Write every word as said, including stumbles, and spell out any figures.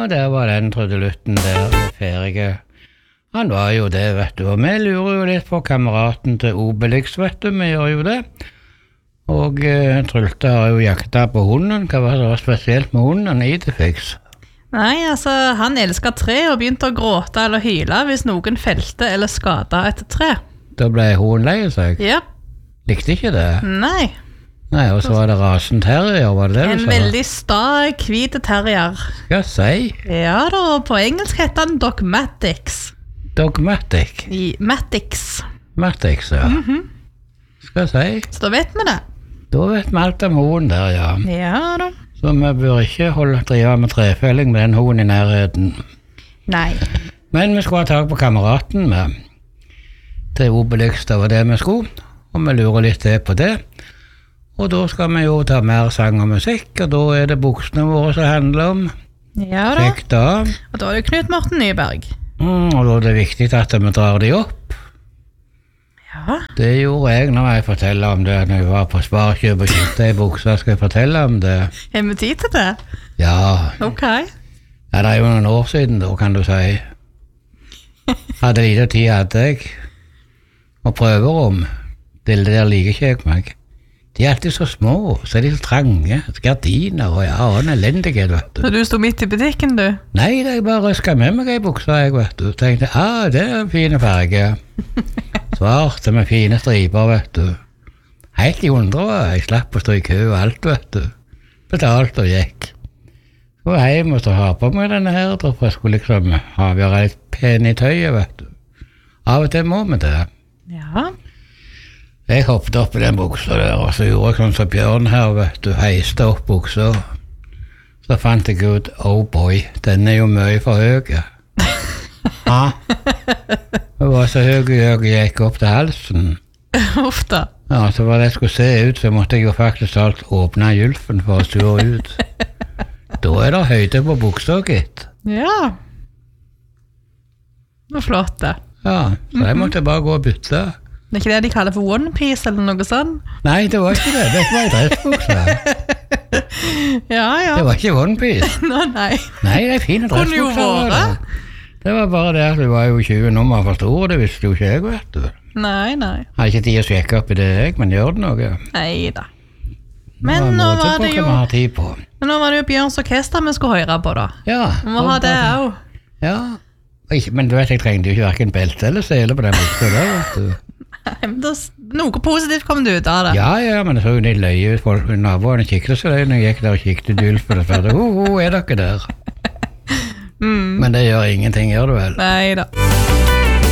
Og der var den trudelutten der, ferdige. Han var jo det, vet du, og vi lurer jo litt på kameraten til Obelix, vet du, vi gjør jo det. Og uh, Trulte har jo jakta på hunden. Hva var det så spesielt med hunden, Idefix? Nei, altså, han elsket tre og begynte å gråte eller hyle hvis noen felte eller skadet et tre. Da ble hunden lei seg? Ja. Likte ikke det? Nei. Nei, og så var det rasen terrier, var det det En du sa? veldig sta, hvite terrier. Skal jeg si? Ja da, på engelsk heter han Dogmatics. Dogmatic? I Matix. Matix, ja. Mhm. Skal jeg si? Så da vet vi det. Da vet vi alt om hunden der, ja. Ja da. Så vi bør ikke holde drive med trefelling med den hunden i nærheten. Nei. Men vi skulle ha tak på kameraten med til Obelix, det var det vi skulle, og vi lurer litt til på det. Og da skal vi jo ta mer sang og musikk, og da er det buksene våre som handler om. Ja da. Sjekk da. Og da er det Knut Morten Nyberg. Mm, og da er det viktig at vi drar de opp. Ja. Det gjorde jeg når jeg forteller om det, når jeg var på Sparkjøp og kjøpte i buksa, skal jeg fortelle om det. Er vi tid til det? Ja. Ok. Ja, det er jo noen år siden da, kan du si. Hadde lite tid hadde jeg. Og prøverom, det der liker ikke jeg meg. De er alltid så små, så er de så trange, gardiner og ja, og en elendighet, vet du. Så du stod midt i butikken, du? Nei, det er bare røsket med meg i buksa, jeg, vet du. Tenkte, ah, det er en fin farge. Svarte med fine striper, vet du. Helt i hundre var jeg, slapp å stå i kø og alt, vet du. Betalt og gikk. Så var jeg hjem og så ha på meg denne her, for jeg skulle liksom ha være litt pen i tøyet, vet du. Av og til må vi det. Ja. Jeg hoppet opp i den buksa der, og så gjorde jeg sånn som Bjørn her, vet du, heiste opp buksa. Så fant jeg ut, oh boy, den er jo mye for høy. Ja. Det var så høy jeg gikk opp til halsen. Uff da. Ja, så var det jeg skulle se ut, så måtte jeg jo faktisk alt åpne gylfen for å stå ut. Da er det høyde på buksa, gitt. Ja. Det var flott det. Ja, så jeg måtte bare gå og bytte. Det er ikke det de kaller for One Piece eller noe sånt? Nei, det var ikke det. Det var i dressbuksa. Ja, ja. Det var ikke One Piece. Nå, nei. Nei, det er fine Kunne jo dressbukser. var vært. det. Det var bare det at det var jo tjue nummer for store, det visste jo ikke jeg, vet du. Nei, nei. Jeg har ikke tid å sjekke opp i det, jeg, men gjør det noe. Neida. Men Nå nå er var måte på det jo hva vi har tid på. Men nå var det jo Bjørns Orkester vi skulle høre på da. Ja. Vi må ha det òg. Ja. Og ikke- Men du vet, jeg trengte jo ikke hverken belte eller sele på den buksa der, vet du. Noe positivt kom det ut av det. Ja, ja, men det så jo litt løye ut. Folk naboene kikket så løye når jeg gikk der og kikket i gylfen og spurte, ho, ho, er dere der? Mm. Men det gjør ingenting, gjør det vel? Neida.